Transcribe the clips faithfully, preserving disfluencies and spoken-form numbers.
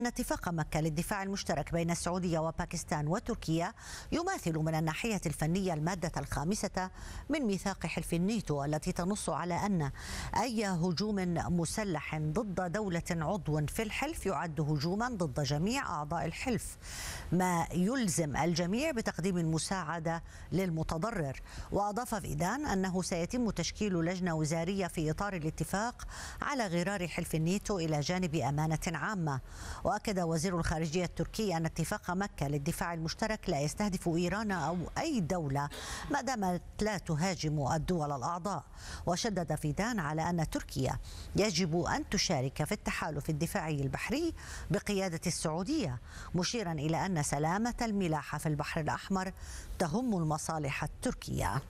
أن اتفاق مكة للدفاع المشترك بين السعودية وباكستان وتركيا يماثل من الناحية الفنية المادة الخامسة من ميثاق حلف الناتو التي تنص على أن أي هجوم مسلح ضد دولة عضو في الحلف يعد هجوما ضد جميع أعضاء الحلف، ما يلزم الجميع بتقديم المساعدة للمتضرر. وأضاف فيدان أنه سيتم تشكيل لجنة وزارية في إطار الاتفاق على غرار حلف الناتو إلى جانب أمانة عامة. وأكد وزير الخارجية التركي أن اتفاق مكة للدفاع المشترك لا يستهدف إيران أو أي دولة ما دامت لا تهاجم الدول الأعضاء. وشدد فيدان على أن تركيا يجب أن تشارك في التحالف الدفاعي البحري بقيادة السعودية، مشيرا إلى أن سلامة الملاحة في البحر الأحمر تهم المصالح التركية.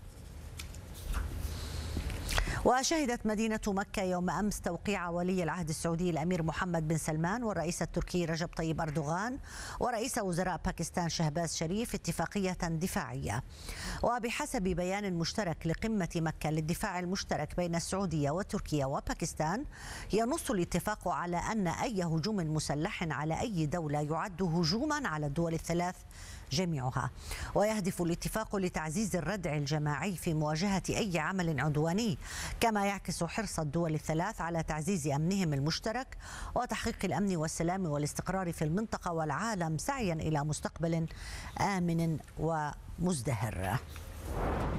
وشهدت مدينة مكة يوم أمس توقيع ولي العهد السعودي الأمير محمد بن سلمان والرئيس التركي رجب طيب أردوغان ورئيس وزراء باكستان شهباز شريف اتفاقية دفاعية. وبحسب بيان مشترك لقمة مكة للدفاع المشترك بين السعودية وتركيا وباكستان، ينص الاتفاق على أن أي هجوم مسلح على أي دولة يعد هجوما على الدول الثلاث جميعها. ويهدف الاتفاق لتعزيز الردع الجماعي في مواجهة أي عمل عدواني، كما يعكس حرص الدول الثلاث على تعزيز أمنهم المشترك وتحقيق الأمن والسلام والاستقرار في المنطقة والعالم، سعيا إلى مستقبل آمن ومزدهر.